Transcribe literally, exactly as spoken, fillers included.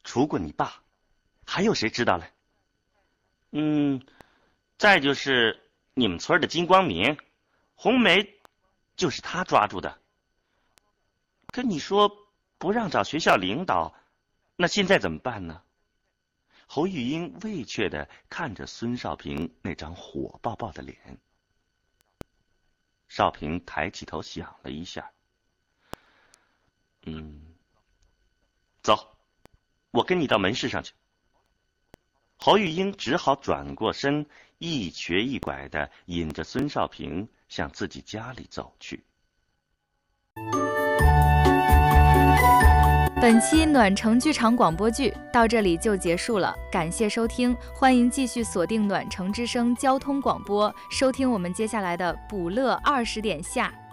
除过你爸，还有谁知道了？嗯，再就是你们村的金光明，红梅就是他抓住的。可你说不让找学校领导，那现在怎么办呢？侯玉英畏怯地看着孙少平那张火爆爆的脸。少平抬起头想了一下，嗯，走，我跟你到门市上去。侯玉英只好转过身，一瘸一拐地引着孙少平向自己家里走去。 本期暖城剧场广播剧到这里就结束了，感谢收听，欢迎继续锁定暖城之声交通广播，收听我们接下来的补乐二十点下。